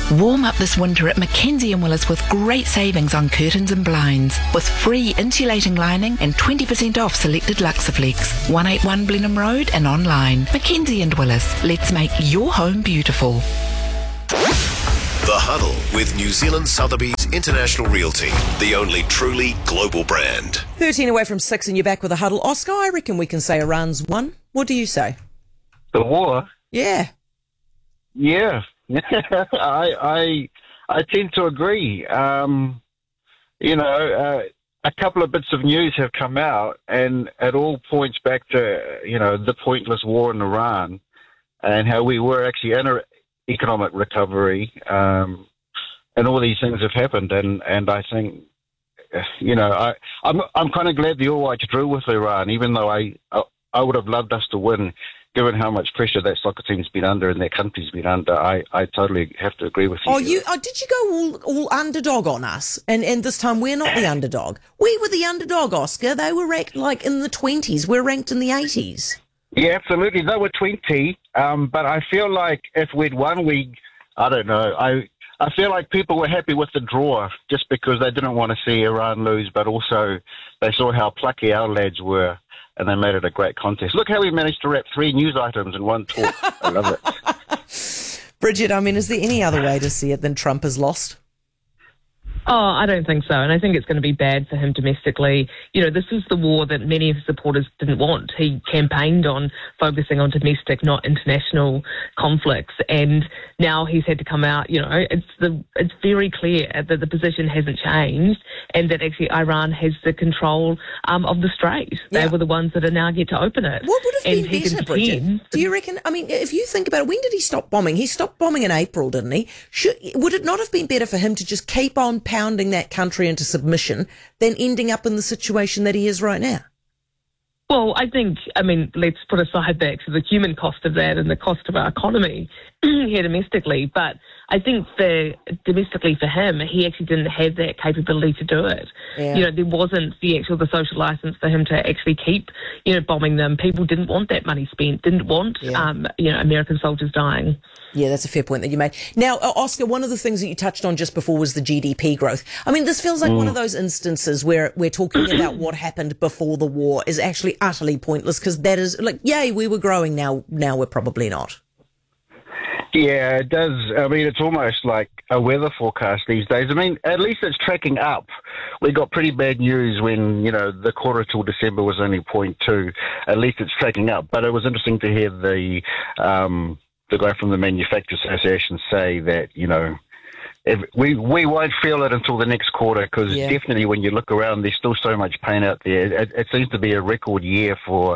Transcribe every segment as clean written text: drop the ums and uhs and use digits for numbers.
Warm up this winter at Mackenzie & Willis with great savings on curtains and blinds, with free insulating lining and 20% off selected Luxaflex. 181 Blenheim Road and online. Mackenzie & Willis. Let's make your home beautiful. The Huddle with New Zealand Sotheby's International Realty, the only truly global brand. 13 away from 6 and you're back with The Huddle. Oscar, I reckon we can say Iran's won. What do you say? The war? Yeah. Yeah. I tend to agree. A couple of bits of news have come out, and it all points back to, the pointless war in Iran and how we were actually in an economic recovery, and all these things have happened. And I think, I'm kind of glad the All Whites drew with Iran, even though I would have loved us to win. Given how much pressure that soccer team's been under and their country's been under, I totally have to agree with you. Did you go all underdog on us? And this time we're not the underdog. We were the underdog, Oscar. They were ranked like in the 20s. We're ranked in the 80s. Yeah, absolutely. They were 20. But I feel like if we'd won, I don't know. I feel like people were happy with the draw just because they didn't want to see Iran lose, but also they saw how plucky our lads were. And they made it a great contest. Look how we managed to wrap 3 news items in one talk. I love it. Bridget, is there any other way to see it than Trump has lost? Oh, I don't think so. And I think it's going to be bad for him domestically. This is the war that many of his supporters didn't want. He campaigned on focusing on domestic, not international conflicts. And now he's had to come out, it's very clear that the position hasn't changed and that actually Iran has the control of the Strait. They were the ones that are now get to open it. What would have been better, Bridget? Do you reckon, if you think about it, when did he stop bombing? He stopped bombing in April, didn't he? Would it not have been better for him to just keep on pounding that country into submission than ending up in the situation that he is right now? Well, I think, let's put aside back to the human cost of that and the cost of our economy here domestically, but I think domestically for him, he actually didn't have that capability to do it. Yeah. There wasn't the social license for him to actually keep, bombing them. People didn't want that money spent, didn't want, American soldiers dying. Yeah, that's a fair point that you made. Now, Oscar, one of the things that you touched on just before was the GDP growth. This feels like one of those instances where we're talking about what happened before the war is actually utterly pointless because that is like, yay, we were growing, now we're probably not. Yeah, it does. It's almost like a weather forecast these days. At least it's tracking up. We got pretty bad news when, the quarter till December was only 0.2. At least it's tracking up. But it was interesting to hear the guy from the Manufacturers Association say that, we won't feel it until the next quarter because definitely when you look around, there's still so much pain out there. It seems to be a record year for,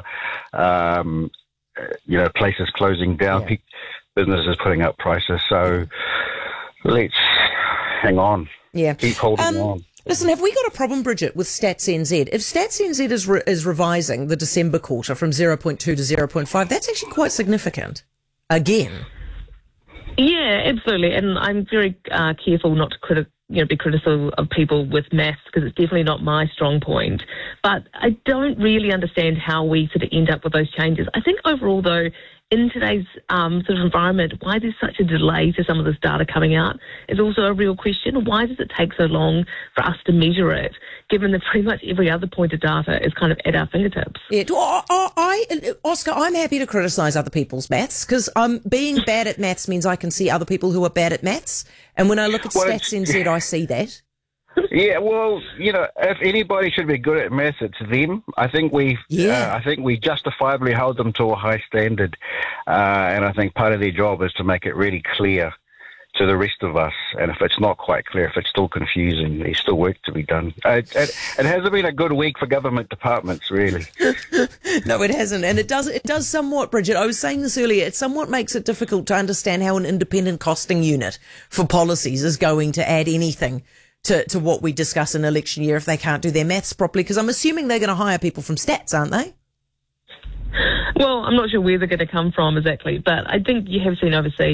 places closing down. Yeah. Businesses putting up prices, so let's hang on. Yeah, keep holding on. Listen, have we got a problem, Bridget, with Stats NZ? If Stats NZ is revising the December quarter from 0.2 to 0.5, that's actually quite significant. Again. Yeah, absolutely, and I'm very careful not to be critical of people with maths because it's definitely not my strong point. But I don't really understand how we sort of end up with those changes. I think overall, though, in today's sort of environment, why there's such a delay to some of this data coming out is also a real question. Why does it take so long for us to measure it, given that pretty much every other point of data is kind of at our fingertips? Yeah, Oscar, I'm happy to criticise other people's maths because being bad at maths means I can see other people who are bad at maths. And when I look at Stats NZ, I see that. Yeah, well, if anybody should be good at maths, it's them. I think we justifiably hold them to a high standard, and I think part of their job is to make it really clear to the rest of us. And if it's not quite clear, if it's still confusing, there's still work to be done. It hasn't been a good week for government departments, really. No, it hasn't, and it does somewhat, Bridget. I was saying this earlier. It somewhat makes it difficult to understand how an independent costing unit for policies is going to add anything to what we discuss in election year if they can't do their maths properly, because I'm assuming they're going to hire people from Stats, aren't they? Well, I'm not sure where they're going to come from exactly, but I think you have seen overseas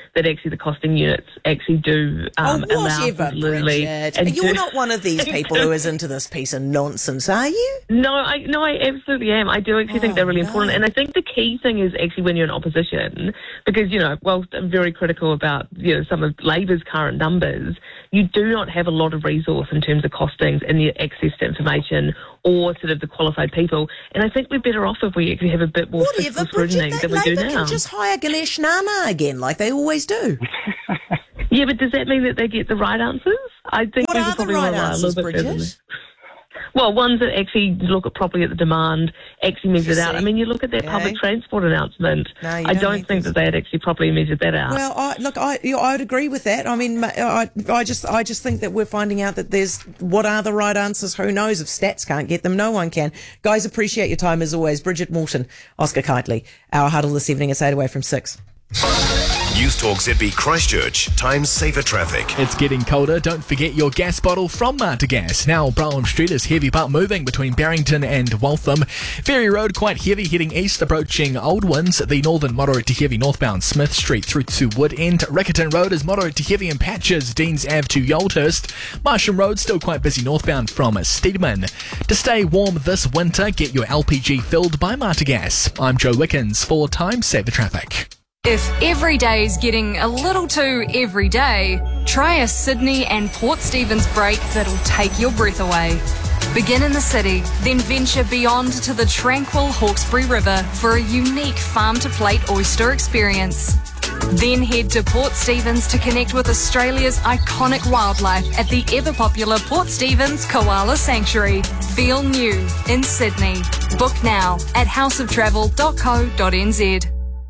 that actually the costing units actually do allow whatever, Lily. Bridget. You're not one of these people who is into this piece of nonsense, are you? No, I absolutely am. I do actually think they're really important. And I think the key thing is actually when you're in opposition, because, whilst I'm very critical about, some of Labor's current numbers, you do not have a lot of resource in terms of costings and the access to information or sort of the qualified people. And I think we're better off if we actually have a bit more fiscal scrutiny than we do now. Labour can just hire Ganesh Nana again, like they always do. Yeah, but does that mean that they get the right answers? I think what are the right answers, Bridget? Well, ones that actually look properly at the demand, actually measure it out. I mean, you look at that public transport announcement. No, I don't think that they had actually properly measured that out. Well, I would agree with that. I mean, I just think that we're finding out that what are the right answers? Who knows? If stats can't get them, no one can. Guys, appreciate your time as always. Bridget Morton, Oscar Kitely. Our huddle this evening is 8 away from 6. News Talk ZB Christchurch, time saver traffic. It's getting colder. Don't forget your gas bottle from Marta Gas. Now, Brown Street is heavy but moving between Barrington and Waltham. Ferry Road quite heavy heading east, approaching Old Winds. The northern moderate to heavy northbound Smith Street through to Wood End. Riccarton Road is moderate to heavy in patches. Deans Ave to Yoldhurst. Marsham Road still quite busy northbound from Steedman. To stay warm this winter, get your LPG filled by Marta Gas. I'm Joe Wickens for Time Saver Traffic. If every day is getting a little too every day, try a Sydney and Port Stephens break that'll take your breath away. Begin in the city, then venture beyond to the tranquil Hawkesbury River for a unique farm-to-plate oyster experience. Then head to Port Stephens to connect with Australia's iconic wildlife at the ever-popular Port Stephens Koala Sanctuary. Feel new in Sydney. Book now at houseoftravel.co.nz.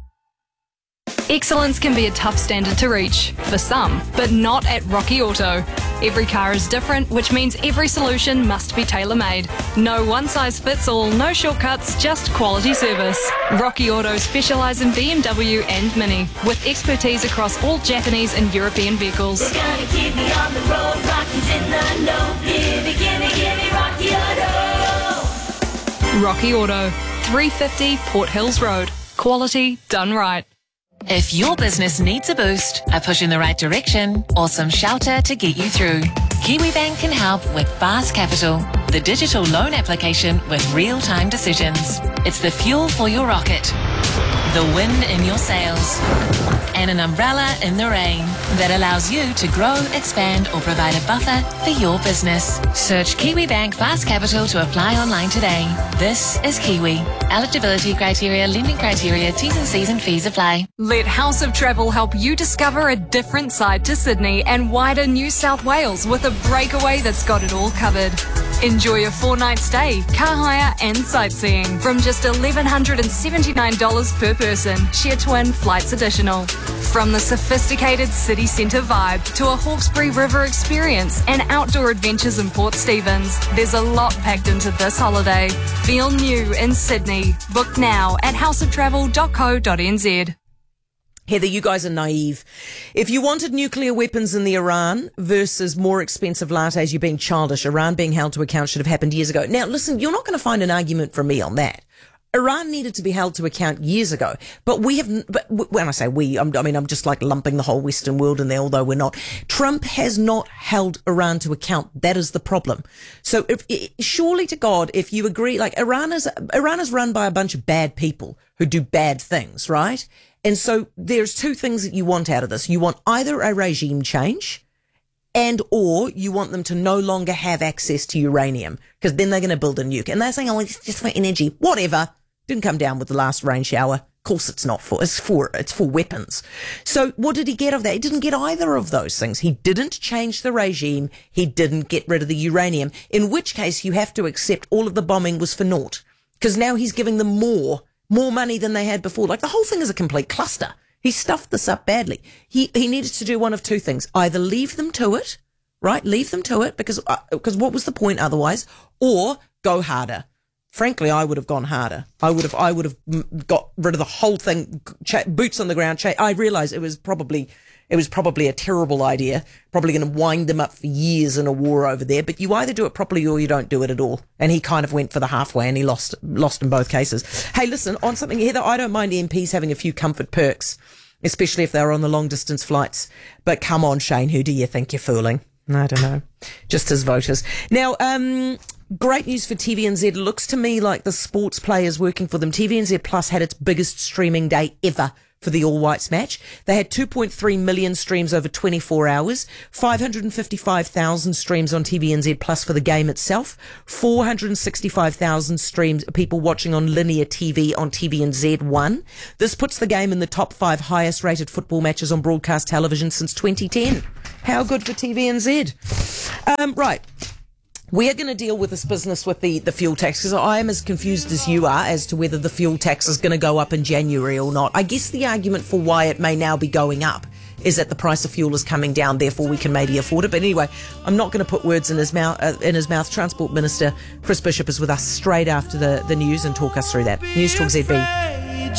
Excellence can be a tough standard to reach, for some, but not at Rocky Auto. Every car is different, which means every solution must be tailor-made. No one-size-fits-all, no shortcuts, just quality service. Rocky Auto specialise in BMW and Mini, with expertise across all Japanese and European vehicles. We're gonna keep me on the road, Rocky's in the know. Give me Rocky Auto. Rocky Auto, 350 Port Hills Road. Quality done right. If your business needs a boost, a push in the right direction, or some shelter to get you through, KiwiBank can help with Fast Capital, the digital loan application with real-time decisions. It's the fuel for your rocket, the wind in your sails, and an umbrella in the rain that allows you to grow, expand, or provide a buffer for your business. Search KiwiBank Fast Capital to apply online today. This is Kiwi. Eligibility criteria, lending criteria, T's and C's and fees apply. Let House of Travel help you discover a different side to Sydney and wider New South Wales with a breakaway that's got it all covered. Enjoy a 4-night stay, car hire and sightseeing from just $1,179 per person. Share twin flights additional. From the sophisticated city centre vibe to a Hawkesbury River experience and outdoor adventures in Port Stephens, there's a lot packed into this holiday. Feel new in Sydney. Book now at houseoftravel.co.nz. Heather, you guys are naive. If you wanted nuclear weapons in the Iran versus more expensive lattes, you're being childish. Iran being held to account should have happened years ago. Now, listen, you're not going to find an argument from me on that. Iran needed to be held to account years ago, but when I say we, I'm just like lumping the whole Western world in there, although we're not. Trump has not held Iran to account. That is the problem. So surely to God, if you agree, like Iran is run by a bunch of bad people who do bad things, right? And so there's two things that you want out of this. You want either a regime change or you want them to no longer have access to uranium, because then they're going to build a nuke. And they're saying, oh, it's just for energy. Whatever. Didn't come down with the last rain shower. Of course it's not it's for weapons. So what did he get of that? He didn't get either of those things. He didn't change the regime. He didn't get rid of the uranium, in which case you have to accept all of the bombing was for naught, because now he's giving them more money than they had before. Like, the whole thing is a complete cluster. He stuffed this up badly. He needed to do one of two things. Either leave them to it, right? Leave them to it, because what was the point otherwise? Or go harder. Frankly, I would have gone harder. I would have got rid of the whole thing, boots on the ground. I realize it was probably a terrible idea, probably going to wind them up for years in a war over there. But you either do it properly or you don't do it at all. And he kind of went for the halfway, and he lost in both cases. Hey, listen, on something, Heather, I don't mind MPs having a few comfort perks. especially if they're on the long-distance flights. But come on, Shane, who do you think you're fooling? I don't know. Just as voters. Now, great news for TVNZ. It looks to me like the sports players working for them. TVNZ Plus had its biggest streaming day ever for the All Whites match. They had 2.3 million streams over 24 hours, 555,000 streams on TVNZ Plus for the game itself, 465,000 streams, people watching on linear TV on TVNZ1. This puts the game in the top 5 highest rated football matches on broadcast television since 2010. How good for TVNZ? Right. We are going to deal with this business with the fuel tax, because I am as confused as you are as to whether the fuel tax is going to go up in January or not. I guess the argument for why it may now be going up is that the price of fuel is coming down, therefore we can maybe afford it. But anyway, I'm not going to put words in his mouth. Transport Minister Chris Bishop is with us straight after the news and talk us through that. News Talk ZB.